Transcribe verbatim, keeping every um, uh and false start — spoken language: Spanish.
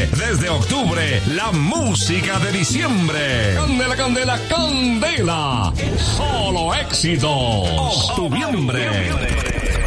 noviembre. Desde octubre, la música de diciembre. Candela, candela, candela. Solo éxito. Octubiembre.